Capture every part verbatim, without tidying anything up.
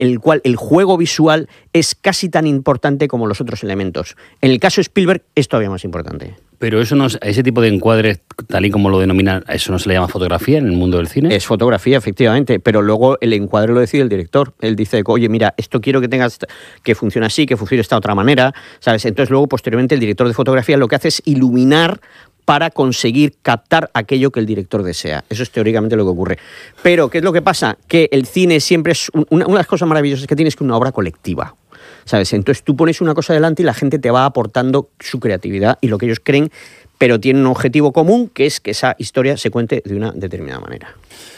en el cual el juego visual es casi tan importante como los otros elementos. En el caso de Spielberg es todavía más importante. Pero eso no, ese tipo de encuadres, tal y como lo denominan, ¿eso no se le llama fotografía en el mundo del cine? Es fotografía, efectivamente, pero luego el encuadre lo decide el director. Él dice, oye, mira, esto quiero que tengas, que funcione así, que funcione de esta otra manera, ¿sabes? Entonces luego, posteriormente, el director de fotografía lo que hace es iluminar para conseguir captar aquello que el director desea. Eso es teóricamente lo que ocurre. Pero, ¿qué es lo que pasa? Que el cine siempre es... Una, una de las cosas maravillosas que tiene es que es una obra colectiva, ¿sabes? Entonces tú pones una cosa delante y la gente te va aportando su creatividad y lo que ellos creen, pero tienen un objetivo común, que es que esa historia se cuente de una determinada manera.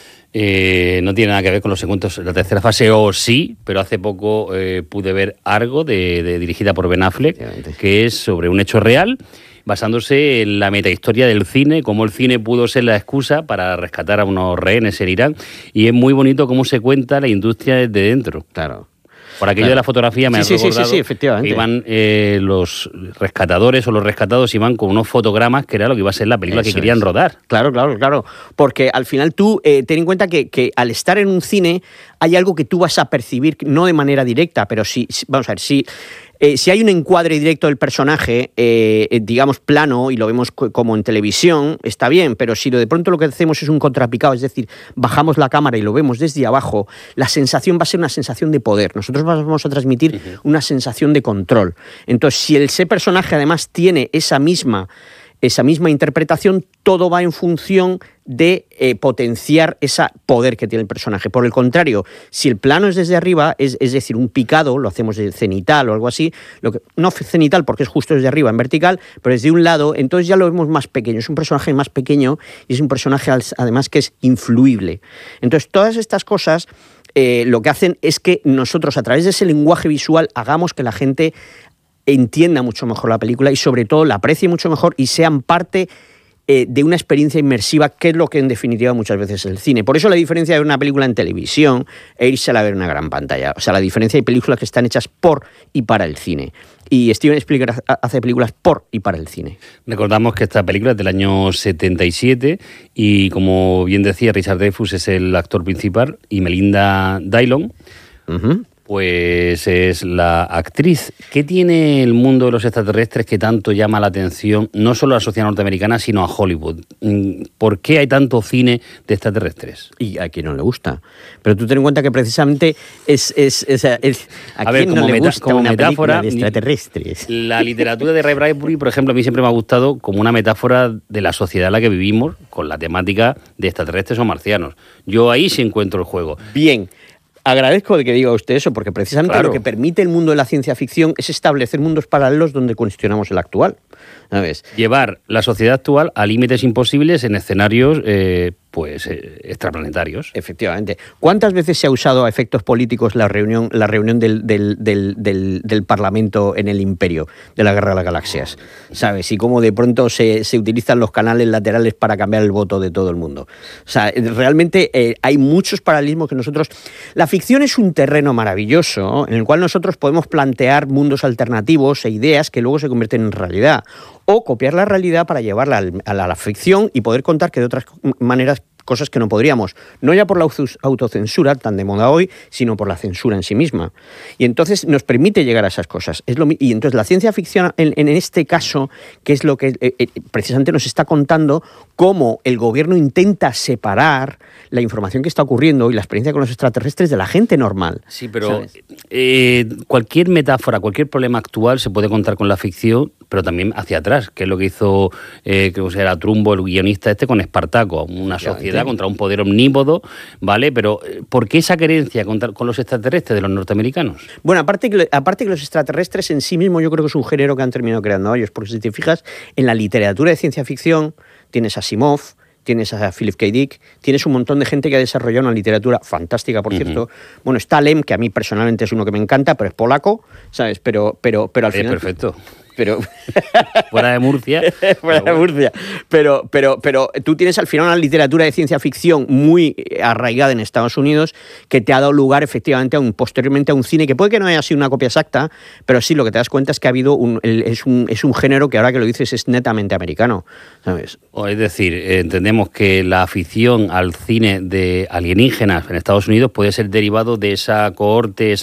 Eh, no tiene nada que ver con los segundos, la tercera fase, o sí, pero hace poco eh, pude ver Argo, de, de, dirigida por Ben Affleck, que es sobre un hecho real, basándose en la metahistoria del cine, cómo el cine pudo ser la excusa para rescatar a unos rehenes en Irán, y es muy bonito cómo se cuenta la industria desde dentro. Claro. Por aquello claro. de la fotografía me sí, ha sí, recordado sí, sí, efectivamente. que iban eh, los rescatadores o los rescatados iban con unos fotogramas que era lo que iba a ser la película Eso que querían es. rodar. Claro, claro, claro. Porque al final tú eh, ten en cuenta que, que al estar en un cine hay algo que tú vas a percibir, no de manera directa, pero sí, vamos a ver, sí... Eh, si hay un encuadre directo del personaje, eh, digamos plano, y lo vemos co- como en televisión, está bien, pero si de pronto lo que hacemos es un contrapicado, es decir, bajamos la cámara y lo vemos desde abajo, la sensación va a ser una sensación de poder. Nosotros vamos a transmitir uh-huh. una sensación de control. Entonces, si ese personaje además tiene esa misma... esa misma interpretación, todo va en función de eh, potenciar ese poder que tiene el personaje. Por el contrario, si el plano es desde arriba, es, es decir, un picado, lo hacemos de cenital o algo así, lo que, no cenital porque es justo desde arriba, en vertical, pero desde un lado, entonces ya lo vemos más pequeño. Es un personaje más pequeño y es un personaje además que es influible. Entonces, todas estas cosas eh, lo que hacen es que nosotros, a través de ese lenguaje visual, hagamos que la gente entienda mucho mejor la película y sobre todo la aprecie mucho mejor y sean parte eh, de una experiencia inmersiva, que es lo que en definitiva muchas veces es el cine. Por eso la diferencia de ver una película en televisión e irse a ver una gran pantalla. O sea, la diferencia de películas que están hechas por y para el cine. Y Steven Spielberg hace películas por y para el cine. Recordamos que esta película es del año setenta y siete y, como bien decía, Richard Dreyfuss es el actor principal y Melinda Dillon uh-huh. pues es la actriz. ¿Qué tiene el mundo de los extraterrestres que tanto llama la atención, no solo a la sociedad norteamericana, sino a Hollywood? ¿Por qué hay tanto cine de extraterrestres? Y a quien no le gusta. Pero tú ten en cuenta que precisamente es... es, es, es a, a ver, quien como no le meta, gusta como una metáfora de extraterrestres. La literatura de Ray Bradbury, por ejemplo, a mí siempre me ha gustado como una metáfora de la sociedad en la que vivimos, con la temática de extraterrestres o marcianos. Yo ahí sí encuentro el juego. Bien. Agradezco de que diga usted eso, porque precisamente claro. lo que permite el mundo de la ciencia ficción es establecer mundos paralelos donde cuestionamos el actual, ¿sabes? Llevar la sociedad actual a límites imposibles en escenarios eh, pues eh, extraplanetarios. Efectivamente. ¿Cuántas veces se ha usado a efectos políticos la reunión, la reunión del, del, del, del, del Parlamento en el Imperio de la Guerra de las Galaxias? ¿Sabes? Y cómo de pronto se, se utilizan los canales laterales para cambiar el voto de todo el mundo. O sea, realmente eh, hay muchos paralelismos que nosotros... La ficción es un terreno maravilloso en el cual nosotros podemos plantear mundos alternativos e ideas que luego se convierten en realidad, o copiar la realidad para llevarla a la, a la ficción y poder contar que de otras maneras cosas que no podríamos, no ya por la autocensura tan de moda hoy, sino por la censura en sí misma. Y entonces nos permite llegar a esas cosas. Es lo, y entonces la ciencia ficción, en, en este caso, que es lo que eh, eh, precisamente nos está contando, cómo el gobierno intenta separar la información que está ocurriendo y la experiencia con los extraterrestres de la gente normal. Sí, pero eh, cualquier metáfora, cualquier problema actual se puede contar con la ficción, pero también hacia atrás, que es lo que hizo, eh, creo que era Trumbo, el guionista este, con Espartaco, una sociedad contra un poder omnípodo, ¿vale? Pero ¿por qué esa querencia contra, con los extraterrestres de los norteamericanos? Bueno, aparte que, aparte que los extraterrestres en sí mismos yo creo que es un género que han terminado creando ellos, porque si te fijas, en la literatura de ciencia ficción tienes a Asimov, tienes a Philip K. Dick, tienes un montón de gente que ha desarrollado una literatura fantástica, por uh-huh. cierto. Bueno, está Lem, que a mí personalmente es uno que me encanta, pero es polaco, ¿sabes? Pero, pero, pero al es final... perfecto. pero... fuera de Murcia. fuera de Murcia. Pero, pero, pero tú tienes al final una literatura de ciencia ficción muy arraigada en Estados Unidos que te ha dado lugar efectivamente a un, posteriormente a un cine que puede que no haya sido una copia exacta, pero sí lo que te das cuenta es que ha habido un, es, un, es un género que ahora que lo dices es netamente americano, ¿sabes? Es decir, entendemos que la afición al cine de alienígenas en Estados Unidos puede ser derivado de esa cohorte,